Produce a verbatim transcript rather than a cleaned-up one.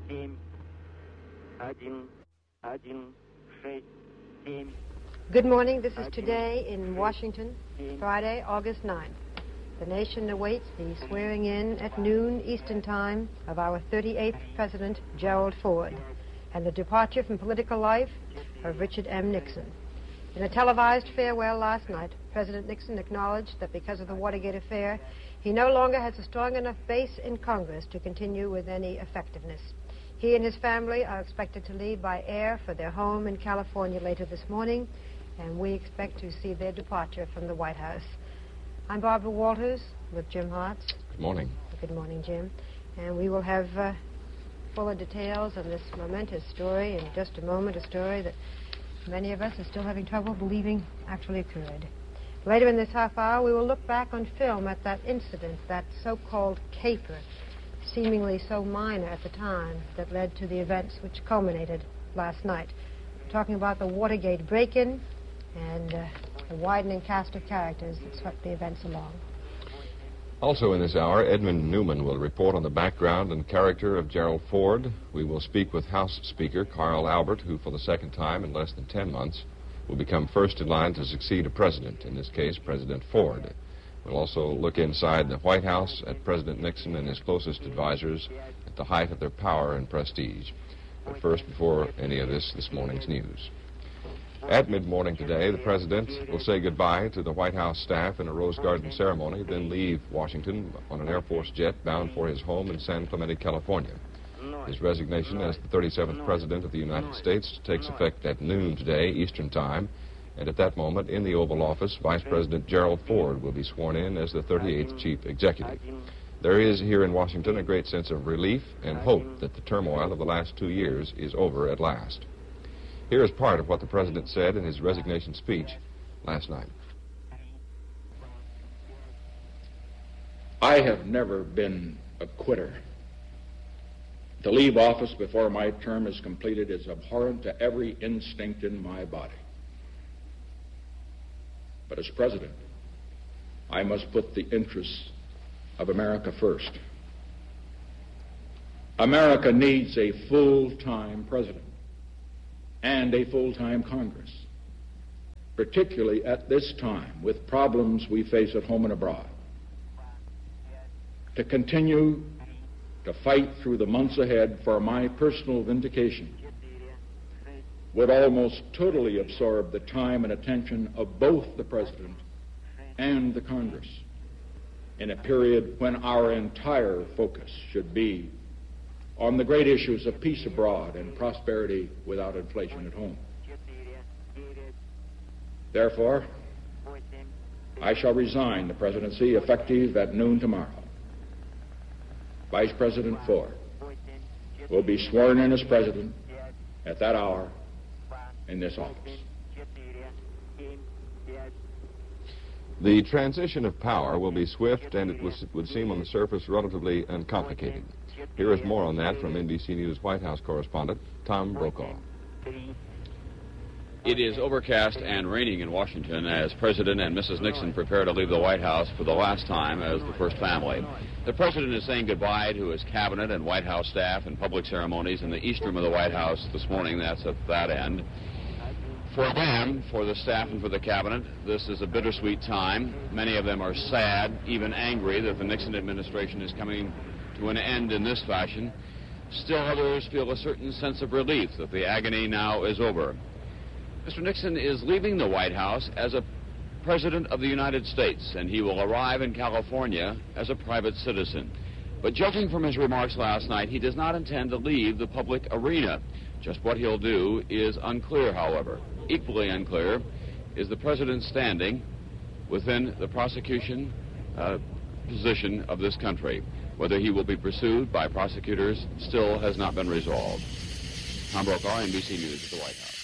Good morning. This is Today in Washington, Friday, August ninth. The nation awaits the swearing in at noon Eastern Time of our thirty-eighth President, Gerald Ford, and the departure from political life of Richard M. Nixon. In a televised farewell last night, President Nixon acknowledged that because of the Watergate affair, he no longer has a strong enough base in Congress to continue with any effectiveness. He and his family are expected to leave by air for their home in California later this morning, and we expect to see their departure from the White House. I'm Barbara Walters with Jim Hartz. Good morning. Good morning, Jim. And we will have uh, fuller details on this momentous story in just a moment, a story that many of us are still having trouble believing actually occurred. Later in this half hour, we will look back on film at that incident, that so-called caper, seemingly so minor at the time, that led to the events which culminated last night. We're talking about the Watergate break-in and uh, the widening cast of characters that swept the events along. Also in this hour, Edmund Newman will report on the background and character of Gerald Ford. We will speak with House Speaker Carl Albert, who for the second time in less than ten months will become first in line to succeed a president, in this case President Ford. We'll also look inside the White House at President Nixon and his closest advisors at the height of their power and prestige. But first, before any of this, this morning's news. At mid-morning today, the President will say goodbye to the White House staff in a Rose Garden ceremony, then leave Washington on an Air Force jet bound for his home in San Clemente, California. His resignation as the thirty-seventh President of the United States takes effect at noon today, Eastern Time, and at that moment, in the Oval Office, Vice President Gerald Ford will be sworn in as the thirty-eighth Chief Executive. There is here in Washington a great sense of relief and hope that the turmoil of the last two years is over at last. Here is part of what the President said in his resignation speech last night. I have never been a quitter. To leave office before my term is completed is abhorrent to every instinct in my body. But as President, I must put the interests of America first. America needs a full-time President and a full-time Congress, particularly at this time with problems we face at home and abroad. To continue to fight through the months ahead for my personal vindication would almost totally absorb the time and attention of both the President and the Congress in a period when our entire focus should be on the great issues of peace abroad and prosperity without inflation at home. Therefore, I shall resign the presidency effective at noon tomorrow. Vice President Ford will be sworn in as president at that hour in this office. The transition of power will be swift and it was, would seem on the surface relatively uncomplicated. Here is more on that from N B C News White House correspondent Tom Brokaw. It is overcast and raining in Washington as President and Missus Nixon prepare to leave the White House for the last time as the first family. The President is saying goodbye to his cabinet and White House staff and public ceremonies in the East Room of the White House this morning. That's at that end. For them, for the staff and for the cabinet, this is a bittersweet time. Many of them are sad, even angry that the Nixon administration is coming to an end in this fashion. Still others feel a certain sense of relief that the agony now is over. Mister Nixon is leaving the White House as a President of the United States, and he will arrive in California as a private citizen. But judging from his remarks last night, he does not intend to leave the public arena. Just what he'll do is unclear, however. Equally unclear is the President's standing within the prosecution uh, position of this country. Whether he will be pursued by prosecutors still has not been resolved. Tom Brokaw, N B C News at the White House.